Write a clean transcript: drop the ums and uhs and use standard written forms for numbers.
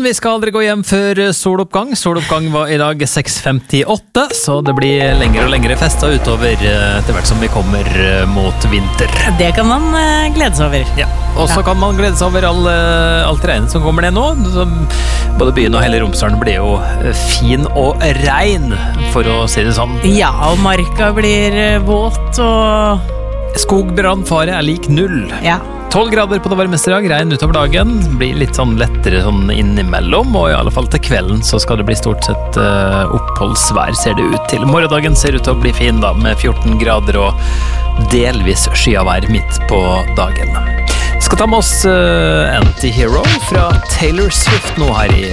vi skal aldri gå hjem før soloppgang. Soloppgang var i dag 6:58, så det blir lengre og lengre fester utover etter hvert som vi kommer mot vinter. Det kan man glede seg over. Ja, og så kan man glede seg over alt regnet som kommer ned nå. Så både byen og hele Romsdalen blir jo fin og rein, for å si det sånn. Ja, og marka blir våt, og Skogbrannfare er lik 0. ja. 12 grader på det varmeste dag, regn utover dagen. Blir litt sånn lettere sånn innimellom, og i alle fall til kvelden så skal det bli stort sett oppholdsvær, ser det ut til. Morgendagen ser ut til å bli fin da, med 14 grader og delvis skyavær midt på dagen. Skal ta med oss Anti-Hero fra Taylor Swift nå her i